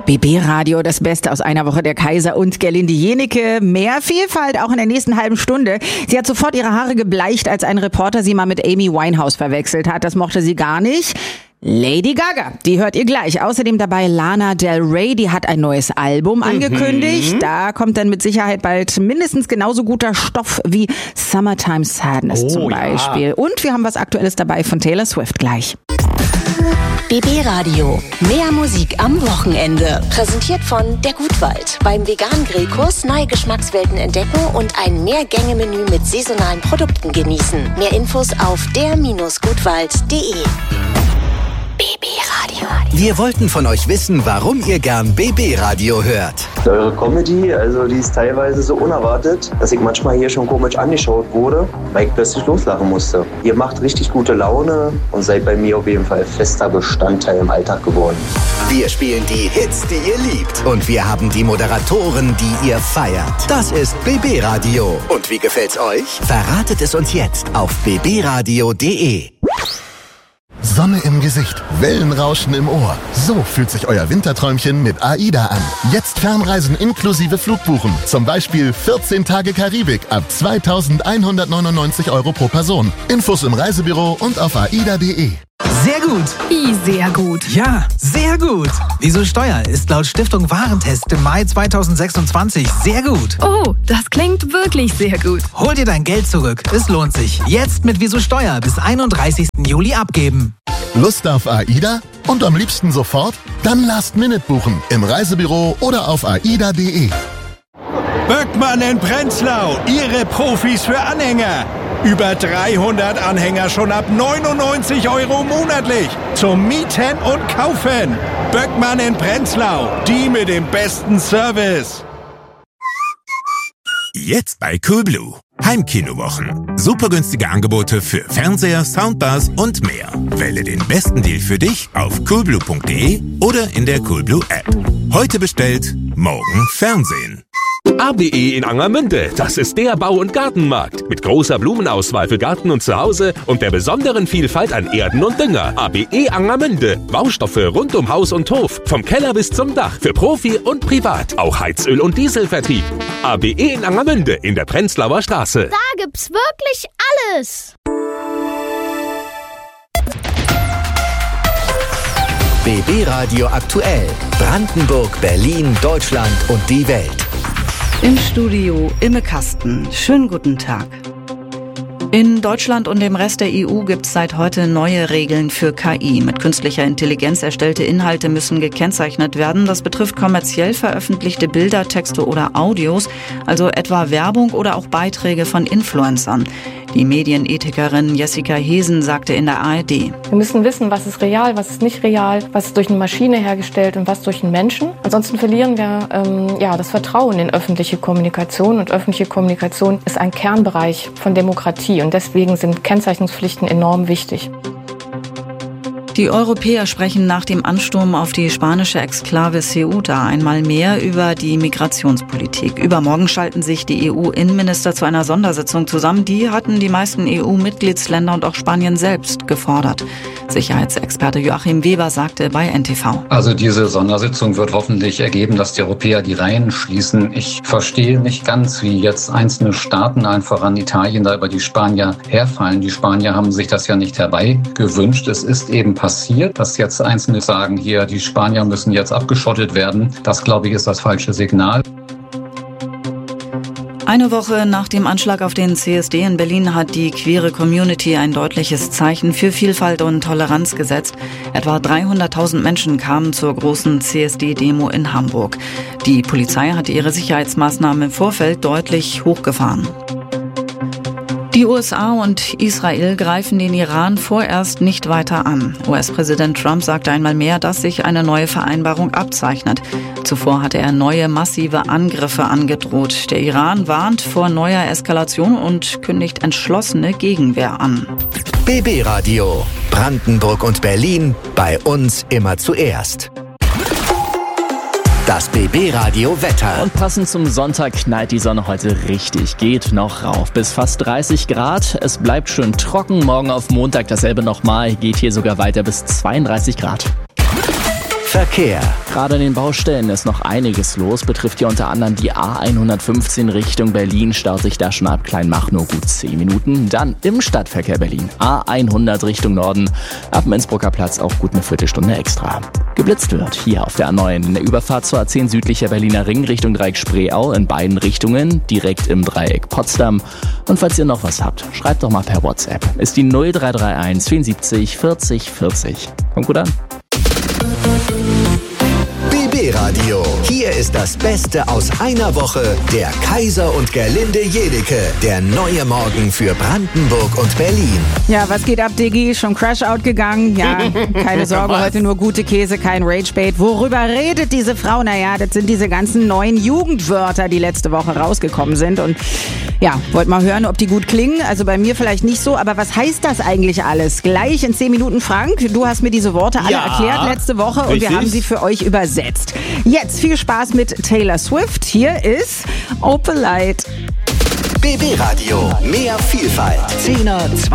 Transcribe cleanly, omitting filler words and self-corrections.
BB Radio, das Beste aus einer Woche, der Kaiser und Gerlinde Jennecke. Mehr Vielfalt auch in der nächsten halben Stunde. Sie hat sofort ihre Haare gebleicht, als ein Reporter sie mal mit Amy Winehouse verwechselt hat. Das mochte sie gar nicht. Lady Gaga, die hört ihr gleich. Außerdem dabei Lana Del Rey, die hat ein neues Album angekündigt. Da kommt dann mit Sicherheit bald mindestens genauso guter Stoff wie Summertime Sadness zum Beispiel. Ja. Und wir haben was Aktuelles dabei von Taylor Swift gleich. BB Radio. Mehr Musik am Wochenende. Präsentiert von der Gutwald. Beim veganen Grillkurs neue Geschmackswelten entdecken und ein Mehrgänge-Menü mit saisonalen Produkten genießen. Mehr Infos auf der-gutwald.de. BB Radio. Wir wollten von euch wissen, warum ihr gern BB Radio hört. Eure Comedy, also die ist teilweise so unerwartet, dass ich manchmal hier schon komisch angeschaut wurde, weil ich plötzlich loslachen musste. Ihr macht richtig gute Laune und seid bei mir auf jeden Fall fester Bestandteil im Alltag geworden. Wir spielen die Hits, die ihr liebt. Und wir haben die Moderatoren, die ihr feiert. Das ist BB Radio. Und wie gefällt's euch? Verratet es uns jetzt auf bbradio.de. Sonne im Gesicht, Wellenrauschen im Ohr. So fühlt sich euer Winterträumchen mit AIDA an. Jetzt Fernreisen inklusive Flugbuchen. Zum Beispiel 14 Tage Karibik ab 2.199 € pro Person. Infos im Reisebüro und auf aida.de. Sehr gut. Wie sehr gut? Ja, sehr gut. Wieso Steuer ist laut Stiftung Warentest im Mai 2026 sehr gut. Oh, das klingt wirklich sehr gut. Hol dir dein Geld zurück. Es lohnt sich. Jetzt mit Wieso Steuer bis 31. Juli abgeben. Lust auf AIDA? Und am liebsten sofort? Dann Last-Minute buchen im Reisebüro oder auf aida.de. Böckmann in Prenzlau, Ihre Profis für Anhänger. Über 300 Anhänger schon ab 99 € monatlich. Zum Mieten und Kaufen. Böckmann in Prenzlau, die mit dem besten Service. Jetzt bei Coolblue. Heimkinowochen. Super günstige Angebote für Fernseher, Soundbars und mehr. Wähle den besten Deal für dich auf coolblue.de oder in der Coolblue App. Heute bestellt, morgen Fernsehen. ABE in Angermünde, das ist der Bau- und Gartenmarkt. Mit großer Blumenauswahl für Garten und Zuhause und der besonderen Vielfalt an Erden und Dünger. ABE Angermünde. Baustoffe rund um Haus und Hof. Vom Keller bis zum Dach. Für Profi und Privat. Auch Heizöl- und Dieselvertrieb. ABE in Angermünde in der Prenzlauer Straße. Da gibt's wirklich alles. BB Radio aktuell. Brandenburg, Berlin, Deutschland und die Welt. Im Studio Imme Kasten. Schönen guten Tag. In Deutschland und dem Rest der EU gibt es seit heute neue Regeln für KI. Mit künstlicher Intelligenz erstellte Inhalte müssen gekennzeichnet werden. Das betrifft kommerziell veröffentlichte Bilder, Texte oder Audios, also etwa Werbung oder auch Beiträge von Influencern. Die Medienethikerin Jessica Hesen sagte in der ARD: Wir müssen wissen, was ist real, was ist nicht real, was ist durch eine Maschine hergestellt und was durch einen Menschen. Ansonsten verlieren wir das Vertrauen in öffentliche Kommunikation. Und öffentliche Kommunikation ist ein Kernbereich von Demokratie. Und deswegen sind Kennzeichnungspflichten enorm wichtig. Die Europäer sprechen nach dem Ansturm auf die spanische Exklave Ceuta einmal mehr über die Migrationspolitik. Übermorgen schalten sich die EU-Innenminister zu einer Sondersitzung zusammen. Die hatten die meisten EU-Mitgliedsländer und auch Spanien selbst gefordert. Sicherheitsexperte Joachim Weber sagte bei NTV: Also diese Sondersitzung wird hoffentlich ergeben, dass die Europäer die Reihen schließen. Ich verstehe nicht ganz, wie jetzt einzelne Staaten, allen voran Italien, da über die Spanier herfallen. Die Spanier haben sich das ja nicht herbeigewünscht. Es ist eben passiert, dass jetzt Einzelne sagen, hier, die Spanier müssen jetzt abgeschottet werden. Das, glaube ich, ist das falsche Signal. Eine Woche nach dem Anschlag auf den CSD in Berlin hat die queere Community ein deutliches Zeichen für Vielfalt und Toleranz gesetzt. Etwa 300.000 Menschen kamen zur großen CSD-Demo in Hamburg. Die Polizei hatte ihre Sicherheitsmaßnahmen im Vorfeld deutlich hochgefahren. Die USA und Israel greifen den Iran vorerst nicht weiter an. US-Präsident Trump sagte einmal mehr, dass sich eine neue Vereinbarung abzeichnet. Zuvor hatte er neue massive Angriffe angedroht. Der Iran warnt vor neuer Eskalation und kündigt entschlossene Gegenwehr an. BB Radio. Brandenburg und Berlin. Bei uns immer zuerst. Das BB Radio Wetter. Und passend zum Sonntag knallt die Sonne heute richtig. Geht noch rauf bis fast 30 Grad. Es bleibt schön trocken. Morgen auf Montag dasselbe nochmal. Geht hier sogar weiter bis 32 Grad. Verkehr. Gerade in den Baustellen ist noch einiges los. Betrifft hier unter anderem die A115 Richtung Berlin. Staut sich da schon ab Kleinmachnow gut 10 Minuten. Dann im Stadtverkehr Berlin A100 Richtung Norden. Ab dem Innsbrucker Platz auch gut eine Viertelstunde extra. Geblitzt wird hier auf der A9 in der Überfahrt zur A10 südlicher Berliner Ring Richtung Dreieck Spreeau in beiden Richtungen, direkt im Dreieck Potsdam. Und falls ihr noch was habt, schreibt doch mal per WhatsApp. Ist die 0331 74 40 40. Kommt gut an. BB Radio. Hier ist das Beste aus einer Woche. Der Kaiser und Gerlinde Jenike. Der neue Morgen für Brandenburg und Berlin. Ja, was geht ab, Diggi? Schon Crash-Out gegangen? Ja, keine Sorge, heute nur gute Käse, kein Rage-Bait. Worüber redet diese Frau? Naja, das sind diese ganzen neuen Jugendwörter, die letzte Woche rausgekommen sind. Und ja, wollt mal hören, ob die gut klingen. Also bei mir vielleicht nicht so, aber was heißt das eigentlich alles? Gleich in 10 Minuten, Frank. Du hast mir diese Worte alle erklärt letzte Woche und wir haben sie für euch übersetzt. Jetzt viel Spaß mit Taylor Swift. Hier ist Opalite. BB Radio. Mehr Vielfalt. 10er,